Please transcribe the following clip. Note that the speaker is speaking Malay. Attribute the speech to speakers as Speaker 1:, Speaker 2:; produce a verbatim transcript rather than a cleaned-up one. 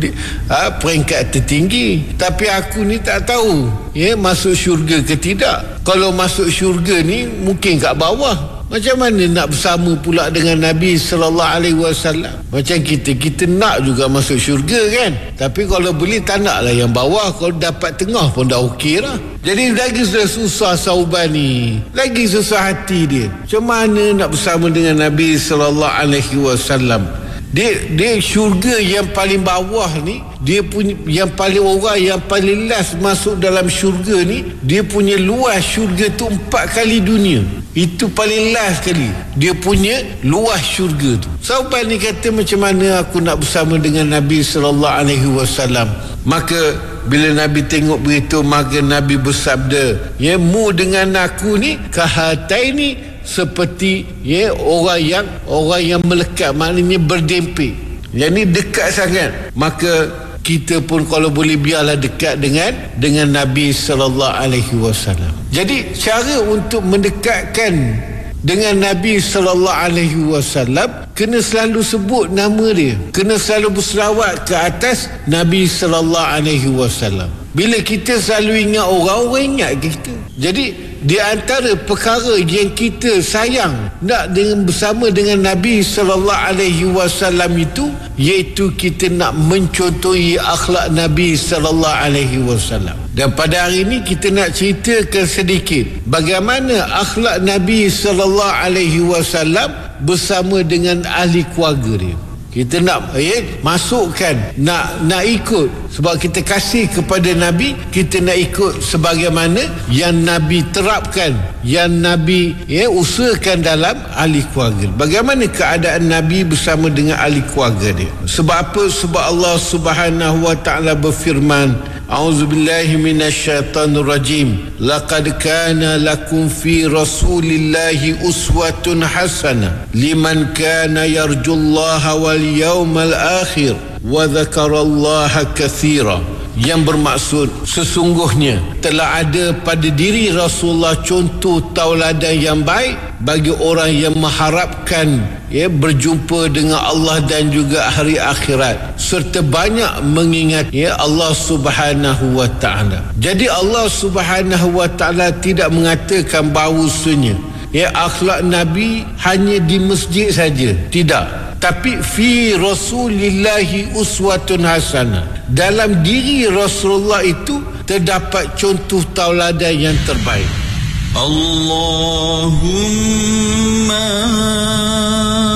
Speaker 1: di, ha, peringkat tertinggi. Tapi aku ni tak tahu ya, masuk syurga ke tidak. Kalau masuk syurga ni mungkin kat bawah. Macam mana nak bersama pula dengan Nabi sallallahu alaihi wasallam? Macam kita, kita nak juga masuk syurga kan? Tapi kalau boleh tak naklah yang bawah. Kalau dapat tengah pun dah okey lah. Jadi lagi sudah susah Sauban ni. Lagi susah hati dia. Macam mana nak bersama dengan Nabi sallallahu alaihi wasallam? Dia, dia syurga yang paling bawah ni, dia punya yang paling orang yang paling last masuk dalam syurga ni, dia punya luas syurga tu empat kali dunia. Itu paling last kali dia punya luas syurga tu. Sauban ni kata, macam mana aku nak bersama dengan Nabi sallallahu alaihi wasallam? Maka bila Nabi tengok begitu, maka Nabi bersabda, ya, mu dengan aku ni kahataini, seperti ya orang yang orang yang melekat, maknanya berdempik. Yang ni dekat sangat. Maka kita pun kalau boleh biarlah dekat dengan dengan Nabi sallallahu alaihi wasallam. Jadi cara untuk mendekatkan dengan Nabi sallallahu alaihi wasallam, kena selalu sebut nama dia, kena selalu berselawat ke atas Nabi sallallahu alaihi wasallam. Bila kita selalu ingat orang, orang ingat kita. Jadi di antara perkara yang kita sayang nak dengan bersama dengan Nabi sallallahu alaihi wasallam itu, iaitu kita nak mencontohi akhlak Nabi sallallahu alaihi wasallam. Dan pada hari ini kita nak ceritakan sedikit bagaimana akhlak Nabi sallallahu alaihi wasallam bersama dengan ahli keluarga dia. Kita nak eh, masukkan, nak nak ikut, sebab kita kasih kepada Nabi, kita nak ikut sebagaimana yang Nabi terapkan, yang Nabi eh, usahakan dalam ahli keluarga. Bagaimana keadaan Nabi bersama dengan ahli keluarga dia? Sebab apa? Sebab Allah Subhanahu wa taala berfirman, a'udzubillahi minasyaitonir rajim, laqad kana lakum fi rasulillahi uswatun hasanah liman kana yarjullaha wal yawmal akhir wa dzakarallaha katsira. Yang bermaksud, sesungguhnya telah ada pada diri Rasulullah contoh tauladan yang baik bagi orang yang mengharapkan ya, berjumpa dengan Allah dan juga hari akhirat, serta banyak mengingat ya, Allah Subhanahu wa taala. Jadi Allah Subhanahu wa taala tidak mengatakan bahawasanya ya, akhlak Nabi hanya di masjid saja. Tidak. Tapi fi rasulillahi uswatun hasanah. Dalam diri Rasulullah itu terdapat contoh tauladan yang terbaik.
Speaker 2: Allahumma